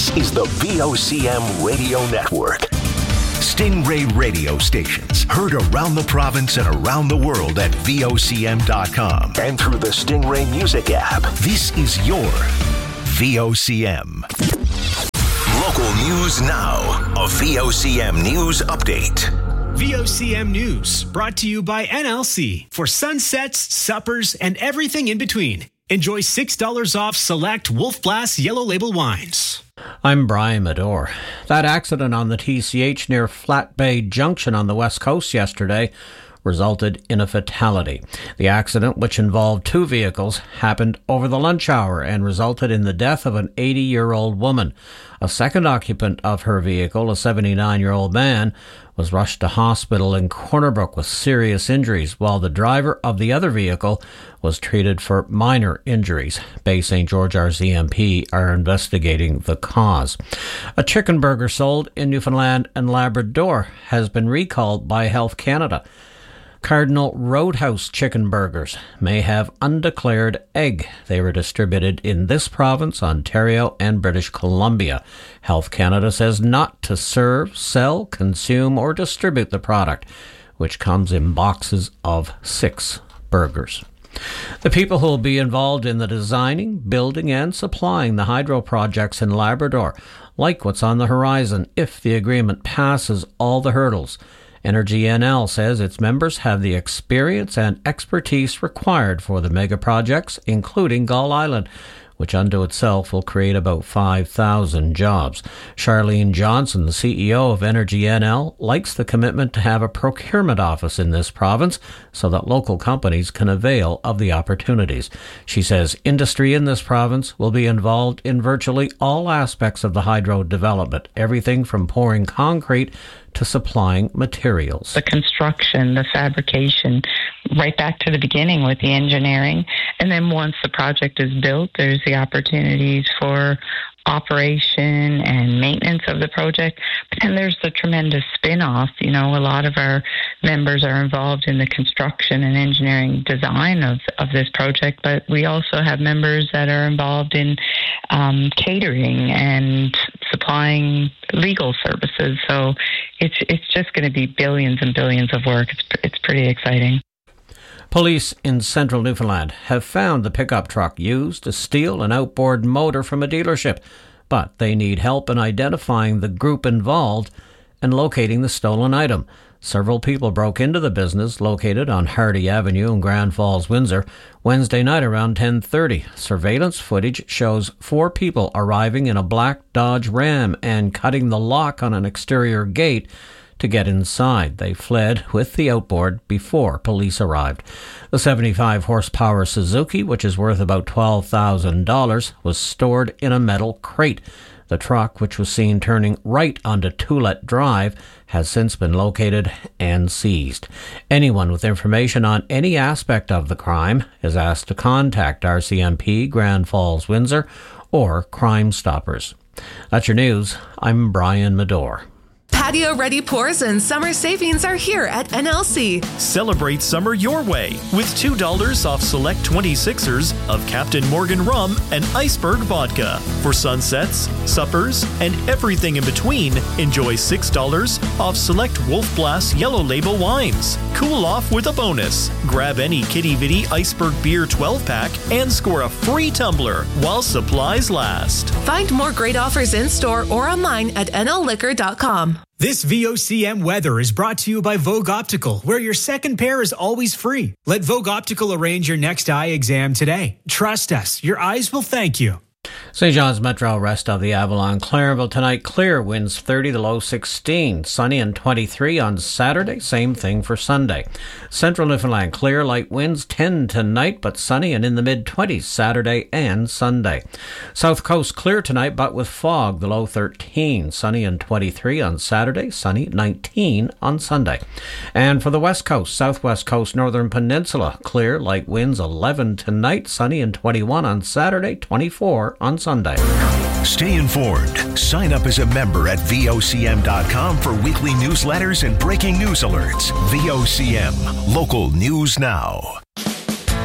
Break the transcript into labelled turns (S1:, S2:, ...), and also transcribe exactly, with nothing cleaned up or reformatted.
S1: This is the V O C M Radio Network. Stingray radio stations heard around the province and around the world at V O C M dot com and through the Stingray Music app. This is your V O C M. Local news now. A V O C M News Update.
S2: V O C M News, brought to you by N L C for sunsets, suppers, and everything in between. Enjoy six dollars off select Wolf Blass Yellow Label wines.
S3: I'm Brian Medore. That accident on the T C H near Flat Bay Junction on the west coast yesterday resulted in a fatality. The accident, which involved two vehicles, happened over the lunch hour and resulted in the death of an eighty-year-old woman. A second occupant of her vehicle, a seventy-nine-year-old man, was rushed to hospital in Corner Brook with serious injuries, while the driver of the other vehicle was treated for minor injuries. Bay Saint George R C M P are investigating the cause. A chicken burger sold in Newfoundland and Labrador has been recalled by Health Canada. Cardinal Roadhouse chicken burgers may have undeclared egg. They were distributed in this province, Ontario, and British Columbia. Health Canada says not to serve, sell, consume, or distribute the product, which comes in boxes of six burgers. The people who will be involved in the designing, building, and supplying the hydro projects in Labrador like what's on the horizon if the agreement passes all the hurdles. Energy N L says its members have the experience and expertise required for the mega projects, including Gull Island, which unto itself will create about five thousand jobs. Charlene Johnson, the C E O of Energy N L, likes the commitment to have a procurement office in this province so that local companies can avail of the opportunities. She says industry in this province will be involved in virtually all aspects of the hydro development, everything from pouring concrete to supplying materials.
S4: The construction, the fabrication, right back to the beginning with the engineering. And then once the project is built, there's the opportunities for operation and maintenance of the project. But then there's the tremendous spin-off. You know, a lot of our members are involved in the construction and engineering design of, of this project, but we also have members that are involved in um, catering and supplying legal services. So it's it's just going to be billions and billions of work. It's it's pretty exciting.
S3: Police in central Newfoundland have found the pickup truck used to steal an outboard motor from a dealership, but they need help in identifying the group involved and locating the stolen item. Several people broke into the business located on Hardy Avenue in Grand Falls, Windsor, Wednesday night around ten thirty. Surveillance footage shows four people arriving in a black Dodge Ram and cutting the lock on an exterior gate to get inside. They fled with the outboard before police arrived. The seventy-five horsepower Suzuki, which is worth about twelve thousand dollars, was stored in a metal crate. The truck, which was seen turning right onto Toulet Drive, has since been located and seized. Anyone with information on any aspect of the crime is asked to contact R C M P Grand Falls, Windsor, or Crime Stoppers. That's your news. I'm Brian Medore.
S5: Patio Ready Pours and summer savings are here at N L C.
S6: Celebrate summer your way with two dollars off select twenty-sixers of Captain Morgan Rum and Iceberg Vodka. For sunsets, suppers, and everything in between, enjoy six dollars off select Wolf Blass Yellow Label wines. Cool off with a bonus. Grab any Kitty Vitty Iceberg Beer twelve pack and score a free tumbler while supplies last.
S5: Find more great offers in store or online at N L liquor dot com.
S2: This V O C M weather is brought to you by Vogue Optical, where your second pair is always free. Let Vogue Optical arrange your next eye exam today. Trust us, your eyes will thank you.
S3: Saint John's Metro, rest of the Avalon. Clarenville tonight, clear, winds thirty, the low sixteen. Sunny and twenty-three on Saturday, same thing for Sunday. Central Newfoundland, clear, light winds ten tonight, but sunny and in the mid-twenties Saturday and Sunday. South Coast, clear tonight, but with fog, the low thirteen. Sunny and twenty-three on Saturday, sunny nineteen on Sunday. And for the West Coast, Southwest Coast, Northern Peninsula, clear, light winds eleven tonight, sunny and twenty-one on Saturday, twenty-four on Sunday.
S1: Stay informed. Sign up as a member at V O C M dot com for weekly newsletters and breaking news alerts. V O C M, local news now.